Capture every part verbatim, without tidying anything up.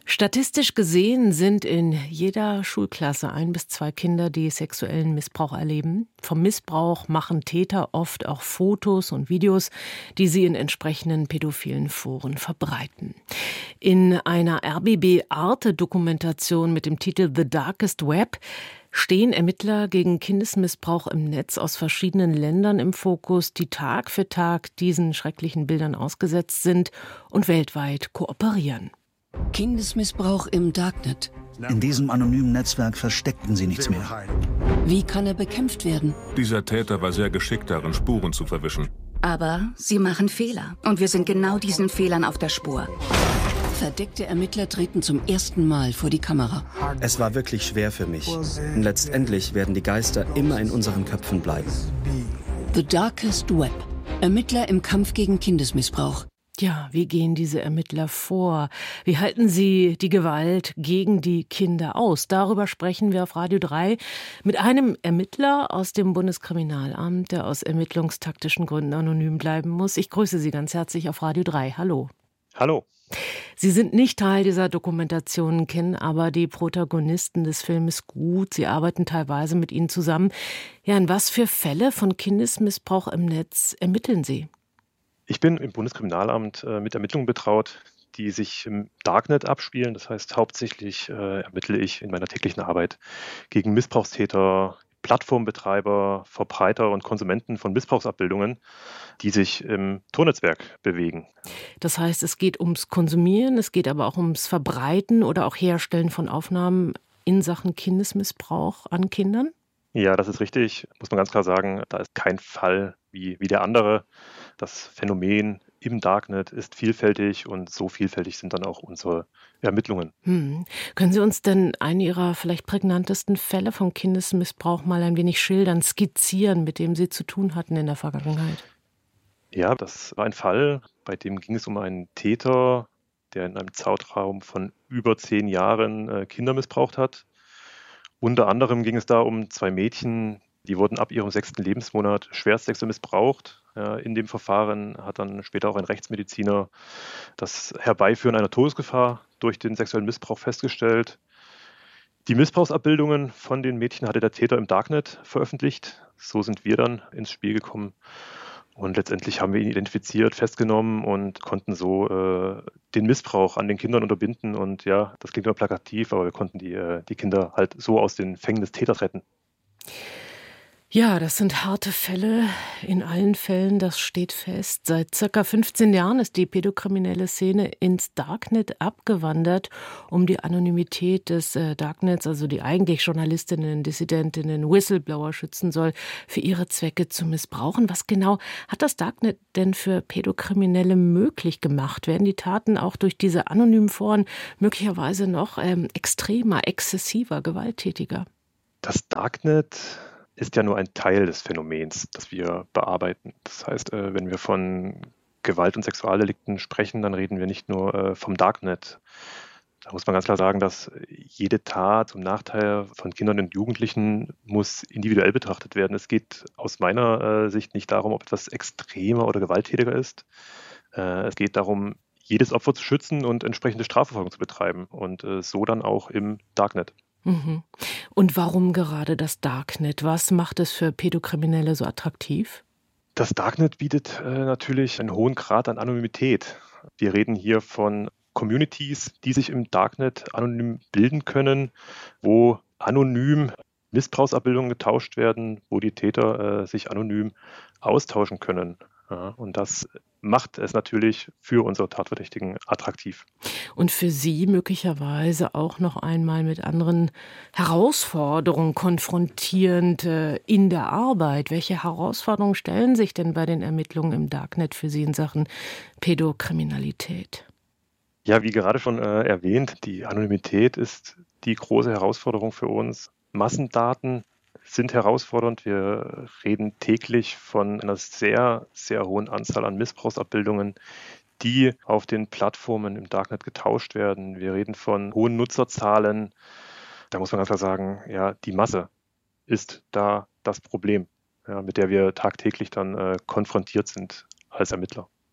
Statistisch gesehen sind in jeder Schulklasse ein bis zwei Kinder, die sexuellen Missbrauch erleben. Vom Missbrauch machen Täter oft auch Fotos und Videos, die sie in entsprechenden pädophilen Foren verbreiten. In einer R B B-Arte-Dokumentation mit dem Titel The Darkest Web stehen Ermittler gegen Kindesmissbrauch im Netz aus verschiedenen Ländern im Fokus, die Tag für Tag diesen schrecklichen Bildern ausgesetzt sind und weltweit kooperieren. Kindesmissbrauch im Darknet. In diesem anonymen Netzwerk versteckten sie nichts mehr. Wie kann er bekämpft werden? Dieser Täter war sehr geschickt darin, Spuren zu verwischen. Aber sie machen Fehler. Und wir sind genau diesen Fehlern auf der Spur. Verdeckte Ermittler treten zum ersten Mal vor die Kamera. Es war wirklich schwer für mich. Letztendlich werden die Geister immer in unseren Köpfen bleiben. The Darkest Web. Ermittler im Kampf gegen Kindesmissbrauch. Ja, wie gehen diese Ermittler vor? Wie halten sie die Gewalt gegen die Kinder aus? Darüber sprechen wir auf Radio drei mit einem Ermittler aus dem Bundeskriminalamt, der aus ermittlungstaktischen Gründen anonym bleiben muss. Ich grüße Sie ganz herzlich auf Radio drei. Hallo. Hallo. Sie sind nicht Teil dieser Dokumentation, kennen aber die Protagonisten des Filmes gut. Sie arbeiten teilweise mit ihnen zusammen. Ja, in was für Fälle von Kindesmissbrauch im Netz ermitteln Sie? Ich bin im Bundeskriminalamt äh, mit Ermittlungen betraut, die sich im Darknet abspielen. Das heißt, hauptsächlich äh, ermittle ich in meiner täglichen Arbeit gegen Missbrauchstäter, Plattformbetreiber, Verbreiter und Konsumenten von Missbrauchsabbildungen, die sich im Tornetzwerk bewegen. Das heißt, es geht ums Konsumieren, es geht aber auch ums Verbreiten oder auch Herstellen von Aufnahmen in Sachen Kindesmissbrauch an Kindern? Ja, das ist richtig. Muss man ganz klar sagen, da ist kein Fall wie, wie der andere. Das Phänomen im Darknet ist vielfältig und so vielfältig sind dann auch unsere Ermittlungen. Hm. Können Sie uns denn einen Ihrer vielleicht prägnantesten Fälle von Kindesmissbrauch mal ein wenig schildern, skizzieren, mit dem Sie zu tun hatten in der Vergangenheit? Ja, das war ein Fall, bei dem ging es um einen Täter, der in einem Zeitraum von über zehn Jahren äh, Kinder missbraucht hat. Unter anderem ging es da um zwei Mädchen, die wurden ab ihrem sechsten Lebensmonat schwerst sexuell missbraucht. In dem Verfahren hat dann später auch ein Rechtsmediziner das Herbeiführen einer Todesgefahr durch den sexuellen Missbrauch festgestellt. Die Missbrauchsabbildungen von den Mädchen hatte der Täter im Darknet veröffentlicht. So sind wir dann ins Spiel gekommen. Und letztendlich haben wir ihn identifiziert, festgenommen und konnten so äh, den Missbrauch an den Kindern unterbinden. Und ja, das klingt immer plakativ, aber wir konnten die, äh, die Kinder halt so aus den Fängen des Täters retten. Ja, das sind harte Fälle. In allen Fällen, das steht fest. Seit circa fünfzehn Jahren ist die pädokriminelle Szene ins Darknet abgewandert, um die Anonymität des äh, Darknets, also die eigentlich Journalistinnen, Dissidentinnen, Whistleblower schützen soll, für ihre Zwecke zu missbrauchen. Was genau hat das Darknet denn für Pädokriminelle möglich gemacht? Werden die Taten auch durch diese anonymen Foren möglicherweise noch ähm, extremer, exzessiver, gewalttätiger? Das Darknet ist ja nur ein Teil des Phänomens, das wir bearbeiten. Das heißt, wenn wir von Gewalt- und Sexualdelikten sprechen, dann reden wir nicht nur vom Darknet. Da muss man ganz klar sagen, dass jede Tat zum Nachteil von Kindern und Jugendlichen muss individuell betrachtet werden. Es geht aus meiner Sicht nicht darum, ob etwas extremer oder gewalttätiger ist. Es geht darum, jedes Opfer zu schützen und entsprechende Strafverfolgung zu betreiben und so dann auch im Darknet. Und warum gerade das Darknet? Was macht es für Pädokriminelle so attraktiv? Das Darknet bietet äh, natürlich einen hohen Grad an Anonymität. Wir reden hier von Communities, die sich im Darknet anonym bilden können, wo anonym Missbrauchsabbildungen getauscht werden, wo die Täter äh, sich anonym austauschen können. Ja, und das macht es natürlich für unsere Tatverdächtigen attraktiv. Und für Sie möglicherweise auch noch einmal mit anderen Herausforderungen konfrontierend äh, in der Arbeit. Welche Herausforderungen stellen sich denn bei den Ermittlungen im Darknet für Sie in Sachen Pädokriminalität? Ja, wie gerade schon äh, erwähnt, die Anonymität ist die große Herausforderung für uns. Massendaten sind herausfordernd. Wir reden täglich von einer sehr, sehr hohen Anzahl an Missbrauchsabbildungen, die auf den Plattformen im Darknet getauscht werden. Wir reden von hohen Nutzerzahlen. Da muss man ganz klar sagen, ja, die Masse ist da das Problem, ja, mit der wir tagtäglich dann äh, konfrontiert sind als Ermittler.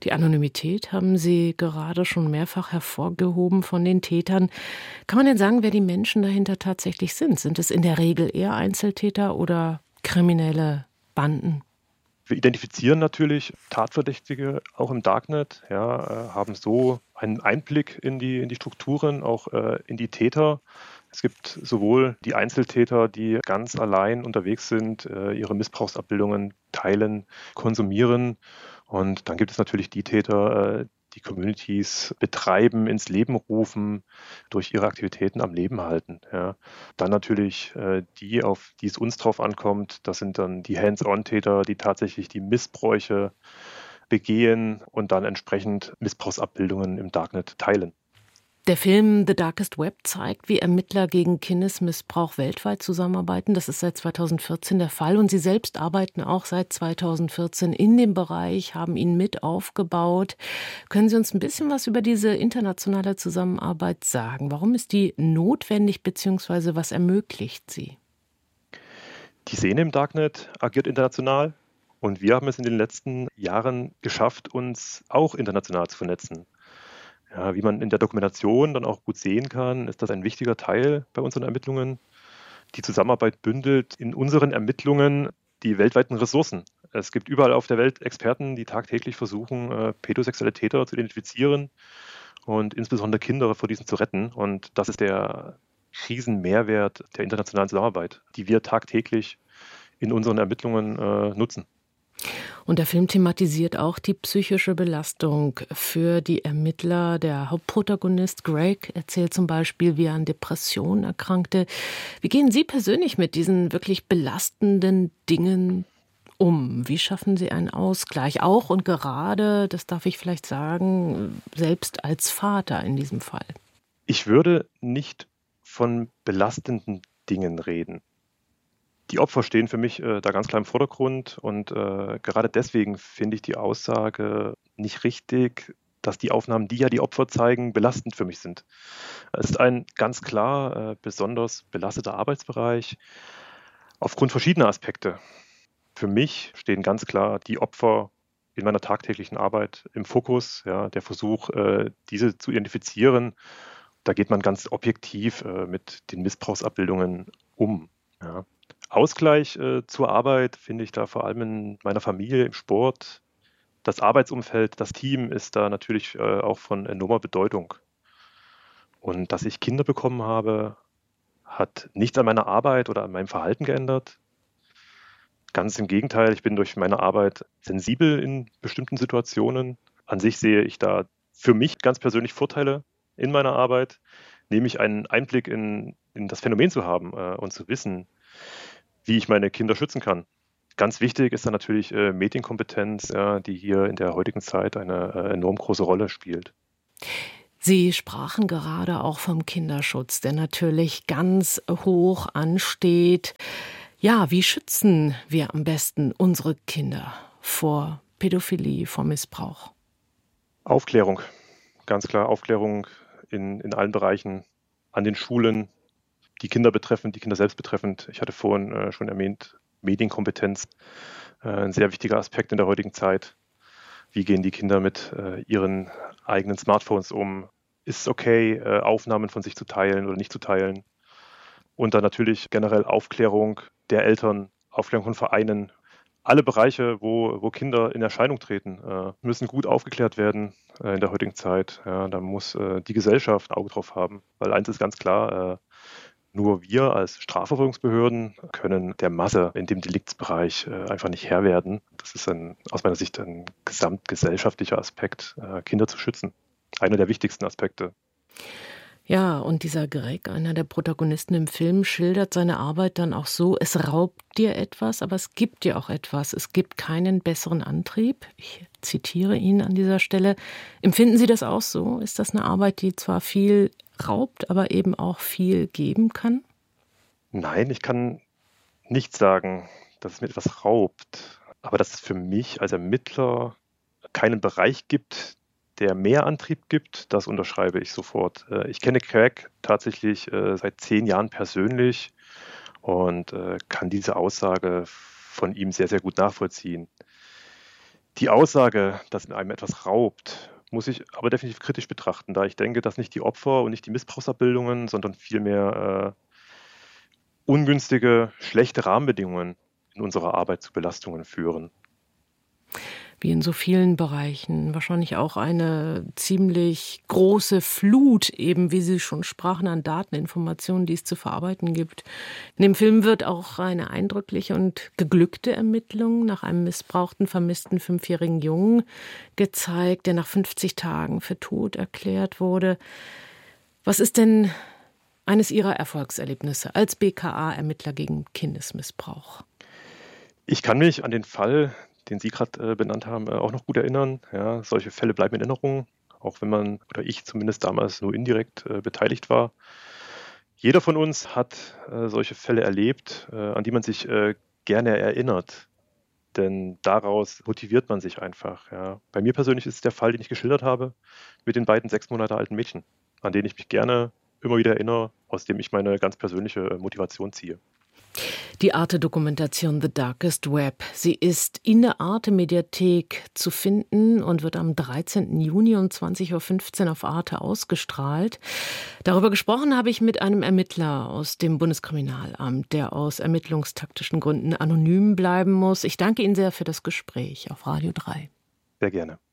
Die Anonymität haben Sie gerade schon mehrfach hervorgehoben von den Tätern. Kann man denn sagen, wer die Menschen dahinter tatsächlich sind? Sind es in der Regel eher Einzeltäter oder kriminelle Banden? Wir identifizieren natürlich Tatverdächtige auch im Darknet, ja, äh, haben so einen Einblick in die, in die Strukturen, auch äh, in die Täter. Es gibt sowohl die Einzeltäter, die ganz allein unterwegs sind, äh, ihre Missbrauchsabbildungen teilen, konsumieren. Und dann gibt es natürlich die Täter, äh, die Communities betreiben, ins Leben rufen, durch ihre Aktivitäten am Leben halten. Ja. Dann natürlich äh, die, auf die es uns drauf ankommt, das sind dann die Hands-on-Täter, die tatsächlich die Missbräuche begehen und dann entsprechend Missbrauchsabbildungen im Darknet teilen. Der Film The Darkest Web zeigt, wie Ermittler gegen Kindesmissbrauch weltweit zusammenarbeiten. Das ist seit zweitausendvierzehn der Fall. Und Sie selbst arbeiten auch seit zweitausendvierzehn in dem Bereich, haben ihn mit aufgebaut. Können Sie uns ein bisschen was über diese internationale Zusammenarbeit sagen? Warum ist die notwendig, beziehungsweise was ermöglicht sie? Die Szene im Darknet agiert international. Und wir haben es in den letzten Jahren geschafft, uns auch international zu vernetzen. Ja, wie man in der Dokumentation dann auch gut sehen kann, ist das ein wichtiger Teil bei unseren Ermittlungen. Die Zusammenarbeit bündelt in unseren Ermittlungen die weltweiten Ressourcen. Es gibt überall auf der Welt Experten, die tagtäglich versuchen, äh, pädosexuelle Täter zu identifizieren und insbesondere Kinder vor diesen zu retten. Und das ist der Riesenmehrwert der internationalen Zusammenarbeit, die wir tagtäglich in unseren Ermittlungen äh, nutzen. Und der Film thematisiert auch die psychische Belastung für die Ermittler. Der Hauptprotagonist Greg erzählt zum Beispiel, wie er an Depressionen erkrankte. Wie gehen Sie persönlich mit diesen wirklich belastenden Dingen um? Wie schaffen Sie einen Ausgleich? Auch und gerade, das darf ich vielleicht sagen, selbst als Vater in diesem Fall. Ich würde nicht von belastenden Dingen reden. Die Opfer stehen für mich äh, da ganz klar im Vordergrund und äh, gerade deswegen finde ich die Aussage nicht richtig, dass die Aufnahmen, die ja die Opfer zeigen, belastend für mich sind. Es ist ein ganz klar äh, besonders belasteter Arbeitsbereich aufgrund verschiedener Aspekte. Für mich stehen ganz klar die Opfer in meiner tagtäglichen Arbeit im Fokus, ja, der Versuch, äh, diese zu identifizieren. Da geht man ganz objektiv äh, mit den Missbrauchsabbildungen um. Ja. Ausgleich äh, zur Arbeit finde ich da vor allem in meiner Familie, im Sport. Das Arbeitsumfeld, das Team ist da natürlich äh, auch von enormer Bedeutung. Und dass ich Kinder bekommen habe, hat nichts an meiner Arbeit oder an meinem Verhalten geändert. Ganz im Gegenteil, ich bin durch meine Arbeit sensibel in bestimmten Situationen. An sich sehe ich da für mich ganz persönlich Vorteile in meiner Arbeit, nämlich einen Einblick in, in das Phänomen zu haben äh, und zu wissen, wie ich meine Kinder schützen kann. Ganz wichtig ist dann natürlich äh, Medienkompetenz, ja, die hier in der heutigen Zeit eine äh, enorm große Rolle spielt. Sie sprachen gerade auch vom Kinderschutz, der natürlich ganz hoch ansteht. Ja, wie schützen wir am besten unsere Kinder vor Pädophilie, vor Missbrauch? Aufklärung, ganz klar Aufklärung in, in allen Bereichen, an den Schulen, die Kinder betreffend, die Kinder selbst betreffend. Ich hatte vorhin äh, schon erwähnt, Medienkompetenz, äh, ein sehr wichtiger Aspekt in der heutigen Zeit. Wie gehen die Kinder mit äh, ihren eigenen Smartphones um? Ist es okay, äh, Aufnahmen von sich zu teilen oder nicht zu teilen? Und dann natürlich generell Aufklärung der Eltern, Aufklärung von Vereinen. Alle Bereiche, wo, wo Kinder in Erscheinung treten, äh, müssen gut aufgeklärt werden äh, in der heutigen Zeit. Ja, da muss äh, die Gesellschaft ein Auge drauf haben. Weil eins ist ganz klar, äh, nur wir als Strafverfolgungsbehörden können der Masse in dem Deliktsbereich äh, einfach nicht Herr werden. Das ist ein, aus meiner Sicht ein gesamtgesellschaftlicher Aspekt, äh, Kinder zu schützen. Einer der wichtigsten Aspekte. Ja, und dieser Greg, einer der Protagonisten im Film, schildert seine Arbeit dann auch so: Es raubt dir etwas, aber es gibt dir auch etwas. Es gibt keinen besseren Antrieb. Ich zitiere ihn an dieser Stelle. Empfinden Sie das auch so? Ist das eine Arbeit, die zwar viel raubt, aber eben auch viel geben kann? Nein, ich kann nicht sagen, dass es mir etwas raubt, aber dass es für mich als Ermittler keinen Bereich gibt, der mehr Antrieb gibt, das unterschreibe ich sofort. Ich kenne Greg tatsächlich seit zehn Jahren persönlich und kann diese Aussage von ihm sehr, sehr gut nachvollziehen. Die Aussage, dass einem etwas raubt, muss ich aber definitiv kritisch betrachten, da ich denke, dass nicht die Opfer und nicht die Missbrauchsabbildungen, sondern vielmehr äh, ungünstige, schlechte Rahmenbedingungen in unserer Arbeit zu Belastungen führen. Wie in so vielen Bereichen, wahrscheinlich auch eine ziemlich große Flut, eben wie Sie schon sprachen, an Dateninformationen, die es zu verarbeiten gibt. In dem Film wird auch eine eindrückliche und geglückte Ermittlung nach einem missbrauchten, vermissten fünfjährigen Jungen gezeigt, der nach fünfzig Tagen für tot erklärt wurde. Was ist denn eines Ihrer Erfolgserlebnisse als B K A-Ermittler gegen Kindesmissbrauch? Ich kann mich an den Fall, den Sie gerade äh, benannt haben, äh, auch noch gut erinnern. Ja, solche Fälle bleiben in Erinnerung, auch wenn man, oder ich zumindest damals nur indirekt äh, beteiligt war. Jeder von uns hat äh, solche Fälle erlebt, äh, an die man sich äh, gerne erinnert. Denn daraus motiviert man sich einfach. Ja. Bei mir persönlich ist es der Fall, den ich geschildert habe, mit den beiden sechs Monate alten Mädchen, an den ich mich gerne immer wieder erinnere, aus dem ich meine ganz persönliche äh, Motivation ziehe. Die Arte-Dokumentation The Darkest Web. Sie ist in der Arte-Mediathek zu finden und wird am dreizehnten Juni um zwanzig Uhr fünfzehn auf Arte ausgestrahlt. Darüber gesprochen habe ich mit einem Ermittler aus dem Bundeskriminalamt, der aus ermittlungstaktischen Gründen anonym bleiben muss. Ich danke Ihnen sehr für das Gespräch auf Radio drei. Sehr gerne.